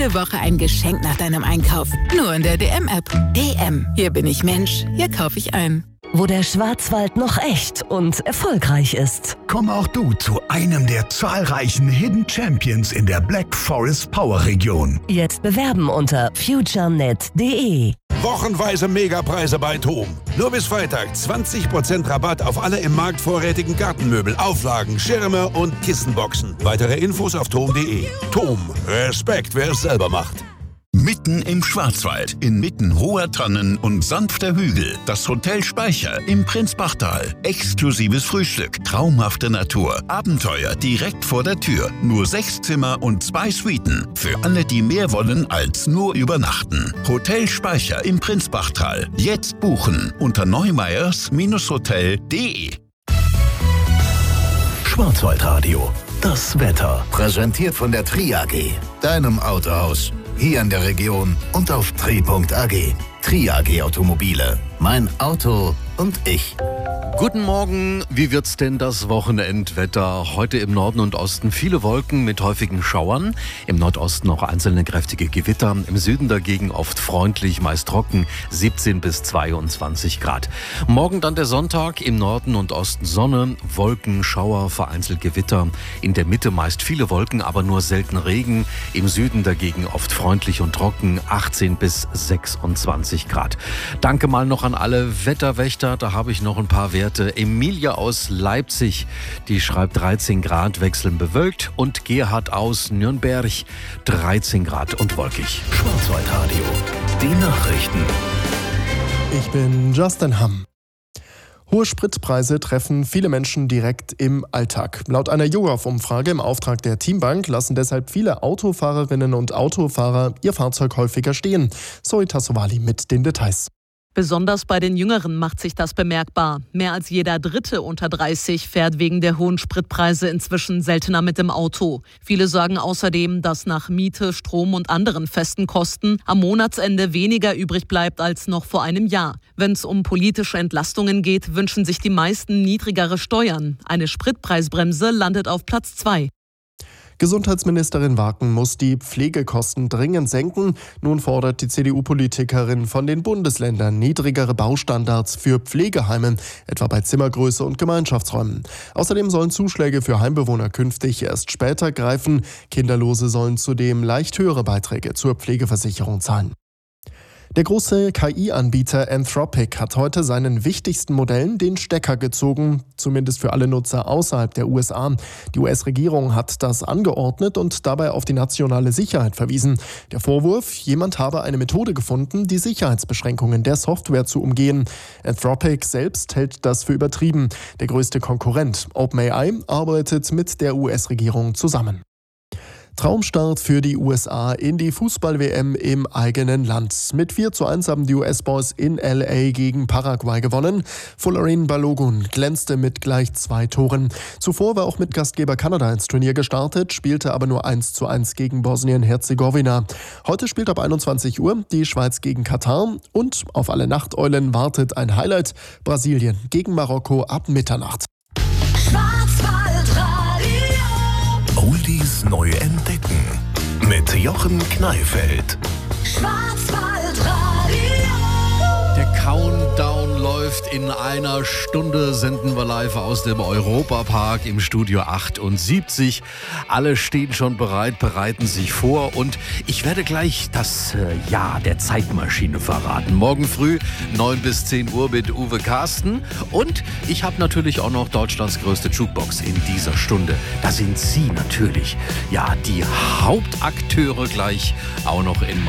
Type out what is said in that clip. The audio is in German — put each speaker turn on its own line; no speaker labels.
Jede Woche ein Geschenk nach deinem Einkauf. Nur in der DM-App. DM. Hier bin ich Mensch. Hier kaufe ich ein.
Wo der Schwarzwald noch echt und erfolgreich ist.
Komm auch du zu einem der zahlreichen Hidden Champions in der Black Forest Power Region.
Jetzt bewerben unter futurenet.de.
Wochenweise Megapreise bei TOM. Nur bis Freitag 20% Rabatt auf alle im Markt vorrätigen Gartenmöbel, Auflagen, Schirme und Kissenboxen. Weitere Infos auf TOM.de. TOM. Respekt, wer es selber macht.
Mitten im Schwarzwald, inmitten hoher Tannen und sanfter Hügel, das Hotel Speicher im Prinzbachtal. Exklusives Frühstück, traumhafte Natur, Abenteuer direkt vor der Tür. Nur 6 Zimmer und 2 Suiten. Für alle, die mehr wollen als nur übernachten. Hotel Speicher im Prinzbachtal. Jetzt buchen unter neumeyers-hotel.de. Schwarzwaldradio. Das Wetter.
Präsentiert von der Tri AG, deinem Autohaus. Hier in der Region und auf tri.ag. Tri AG Automobile. Mein Auto und ich.
Guten Morgen. Wie wird's denn das Wochenendwetter? Heute im Norden und Osten viele Wolken mit häufigen Schauern. Im Nordosten auch einzelne kräftige Gewitter. Im Süden dagegen oft freundlich, meist trocken, 17 bis 22 Grad. Morgen dann der Sonntag. Im Norden und Osten Sonne, Wolken, Schauer, vereinzelt Gewitter. In der Mitte meist viele Wolken, aber nur selten Regen. Im Süden dagegen oft freundlich und trocken, 18 bis 26 Grad. Danke mal noch an alle Wetterwächter. Da habe ich noch ein paar Werte. Emilia aus Leipzig, die schreibt 13 Grad, wechselnd bewölkt. Und Gerhard aus Nürnberg, 13 Grad und wolkig.
Schwarzwaldradio. Die Nachrichten.
Ich bin Justin Hamm. Hohe Spritpreise treffen viele Menschen direkt im Alltag. Laut einer YouGov-Umfrage im Auftrag der Teambank lassen deshalb viele Autofahrerinnen und Autofahrer ihr Fahrzeug häufiger stehen. Zoe Tassovali mit den Details.
Besonders bei den Jüngeren macht sich das bemerkbar. Mehr als jeder Dritte unter 30 fährt wegen der hohen Spritpreise inzwischen seltener mit dem Auto. Viele sagen außerdem, dass nach Miete, Strom und anderen festen Kosten am Monatsende weniger übrig bleibt als noch vor einem Jahr. Wenn es um politische Entlastungen geht, wünschen sich die meisten niedrigere Steuern. Eine Spritpreisbremse landet auf Platz 2.
Gesundheitsministerin Waken muss die Pflegekosten dringend senken. Nun fordert die CDU-Politikerin von den Bundesländern niedrigere Baustandards für Pflegeheime, etwa bei Zimmergröße und Gemeinschaftsräumen. Außerdem sollen Zuschläge für Heimbewohner künftig erst später greifen. Kinderlose sollen zudem leicht höhere Beiträge zur Pflegeversicherung zahlen. Der große KI-Anbieter Anthropic hat heute seinen wichtigsten Modellen den Stecker gezogen, zumindest für alle Nutzer außerhalb der USA. Die US-Regierung hat das angeordnet und dabei auf die nationale Sicherheit verwiesen. Der Vorwurf, jemand habe eine Methode gefunden, die Sicherheitsbeschränkungen der Software zu umgehen. Anthropic selbst hält das für übertrieben. Der größte Konkurrent, OpenAI, arbeitet mit der US-Regierung zusammen. Traumstart für die USA in die Fußball-WM im eigenen Land. Mit 4:1 haben die US-Boys in LA gegen Paraguay gewonnen. Folarin Balogun glänzte mit gleich 2 Toren. Zuvor war auch mit Gastgeber Kanada ins Turnier gestartet, spielte aber nur 1:1 gegen Bosnien-Herzegowina. Heute spielt ab 21 Uhr die Schweiz gegen Katar und auf alle Nachteulen wartet ein Highlight: Brasilien gegen Marokko ab Mitternacht.
Oldies neu entdecken. Mit Jochen Kneifeld.
Der Countdown läuft in einer Stunde, senden wir live aus dem Europapark im Studio 78. Alle stehen schon bereit, bereiten sich vor und ich werde gleich das Jahr der Zeitmaschine verraten. Morgen früh 9 bis 10 Uhr mit Uwe Carsten und ich habe natürlich auch noch Deutschlands größte Jukebox in dieser Stunde. Da sind Sie natürlich, ja, die Hauptakteure gleich auch noch in